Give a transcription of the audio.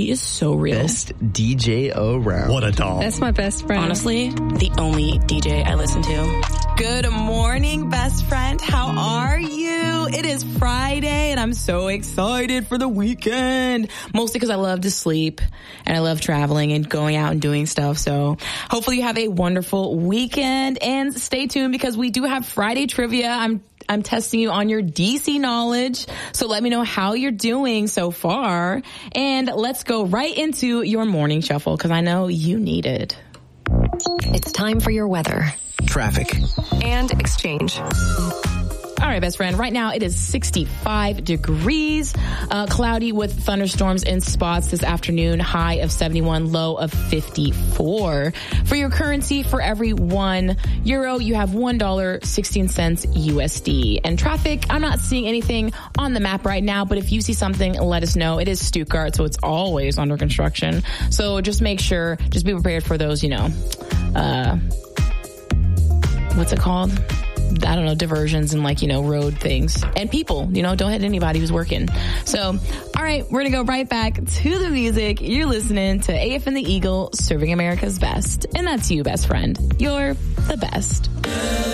he is so real. Best DJ around. What a doll. That's my best friend. Honestly, the only DJ I listen to. Good morning, best friend. How are you? It is Friday, and I'm so excited for the weekend. Mostly because I love to sleep, and I love traveling and going out and doing stuff. So hopefully you have a wonderful weekend, and stay tuned because we do have Friday trivia. I'm testing you on your DC knowledge, so let me know how you're doing so far. And let's go right into your morning shuffle, because I know you need it. It's time for your weather, Traffic. and exchange. All right, best friend. Right now it is 65 degrees, cloudy with thunderstorms in spots this afternoon, high of 71, low of 54. For your currency, for every €1, you have $1.16 USD. And traffic, I'm not seeing anything on the map right now, but if you see something, let us know. It is Stuttgart, so it's always under construction. So just make sure, just be prepared for those, what's it called? I don't know, diversions and road things. And people, don't hit anybody who's working. So, all right, we're going to go right back to the music. You're listening to AF and the Eagle, serving America's best. And that's you, best friend. You're the best.